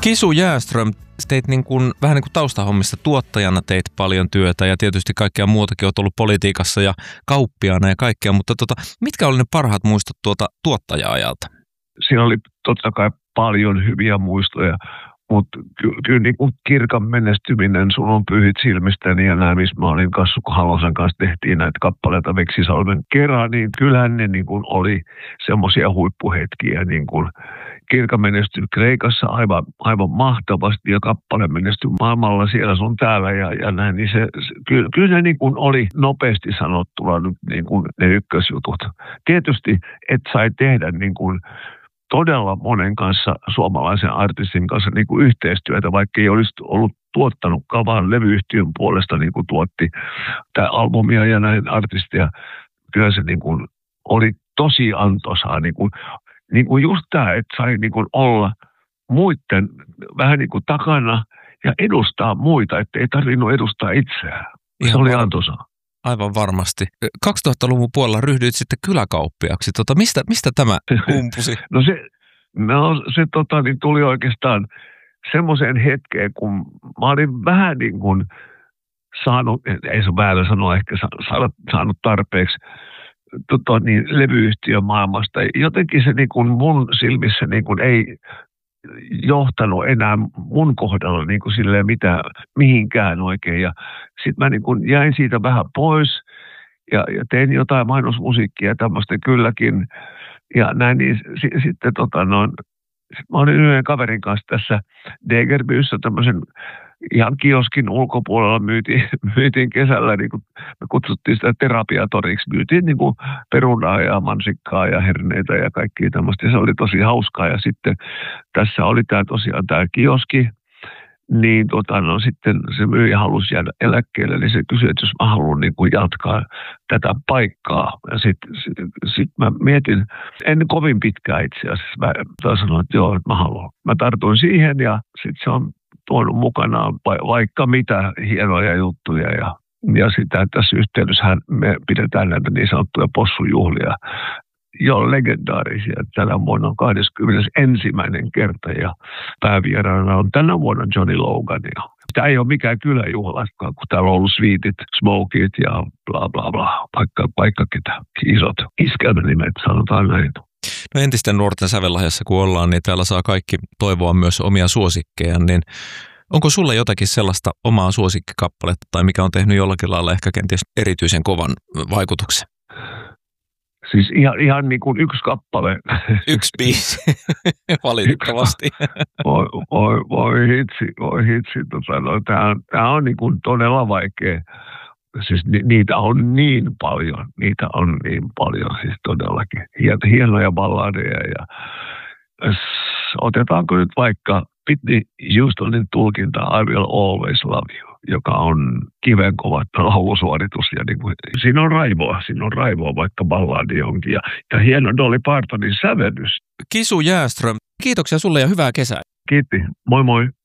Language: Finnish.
Kisu Jäström, teit vähän niin kuin taustahommista tuottajana teit paljon työtä ja tietysti kaikkea muutakin, olet ollut politiikassa ja kauppiaana ja kaikkea, mutta mitkä oli ne parhaat muistot tuottaja-ajalta? Siinä oli totta kai paljon hyviä muistoja, mutta kyllä niin kuin Kirkan menestyminen, Sun on pyhit silmistäni ja nämä, missä mä olin Kassu Halosen kanssa tehtiin näitä kappaleita Veksisalmen kerran, niin kyllähän ne niin kuin oli semmoisia huippuhetkiä, niin kuin Kirka menestyi Kreikassa aivan mahtavasti ja kappale menestyi maailmalla siellä sun täällä ja näin, niin kyllä ne niin kuin oli nopeasti sanottuna nyt niin kuin ne ykkösjutut. Tietysti et sai tehdä niin kuin todella monen kanssa, suomalaisen artistin kanssa niin kuin yhteistyötä, vaikka ei olisi ollut tuottanutkaan, vaan levyyhtiön puolesta niin kuin tuotti tämä albumia ja näin artistia. Kyllä se niin kuin oli tosi antoisaa. Niin kuin just tämä, että sai niin kuin olla muiden vähän niin kuin takana ja edustaa muita, että ei tarvinnut edustaa itseään. Se oli antoisaa. Aivan varmasti. 2000-luvun puolella ryhdyit sitten kyläkauppiaksi. Mistä tämä kumpusi? Se tuli oikeastaan semmoiseen hetkeen, kun mä olin vähän niin kuin saanut, ei se ole väärä sanoa, ehkä saanut tarpeeksi levyyhtiön maailmasta. Jotenkin se niin kuin mun silmissä niin kuin ei johtanut enää mun kohdalla niin kuin silleen mihinkään oikein. Ja sitten mä niin kuin jäin siitä vähän pois ja tein jotain mainosmusiikkia tämmöistä kylläkin. Ja näin, niin sitten mä olin yhden kaverin kanssa tässä Degerbyssä tämmöisen ihan kioskin ulkopuolella myytiin kesällä, niin kuin me kutsuttiin sitä terapiatoriksi, myytiin niin kuin perunaa ja mansikkaa ja herneitä ja kaikkia tämmöistä. Ja se oli tosi hauskaa ja sitten tässä oli tämä kioski, niin sitten se myyjä halusi jäädä eläkkeelle, niin se kysyi, että jos mä haluan niin kuin jatkaa tätä paikkaa. Ja sitten mä mietin, en kovin pitkään itse asiassa, mä sanoin, että joo, että mä haluan. Mä tartuin siihen ja sitten se on tuonut mukanaan vaikka mitä hienoja juttuja ja sitä tässä yhteydessä me pidetään näitä niin sanottuja possujuhlia, jo legendaarisia. Tänä vuonna on 21. kerta ja päävieraana on tänä vuonna Johnny Logan. Tämä ei ole mikään kyläjuhlakaan, kun täällä on ollut Sweetit, Smokit ja bla bla bla, vaikka ketä isot iskelmänimet, sanotaan näin. No entisten nuorten sävellahjassa kun ollaan, niin täällä saa kaikki toivoa myös omia suosikkeja, niin onko sulle jotakin sellaista omaa suosikkikappaletta tai mikä on tehnyt jollakin lailla ehkä kenties erityisen kovan vaikutuksen? Siis ihan niin kuin yksi kappale. Yksi biisi, valitettavasti. Voi hitsi. Tämä on niin kuin todella vaikea. Siis niitä on niin paljon, siis todellakin. Hienoja balladeja ja otetaanko nyt vaikka Whitney Houstonin tulkinta I Will Always Love You, joka on kivenkova laulusuoritus. Ja niin kuin, siinä on raivoa vaikka balladi onkin. Ja hieno Dolly Partonin sävellys. Kisu Jäström, kiitoksia sulle ja hyvää kesää. Kiitti, moi moi.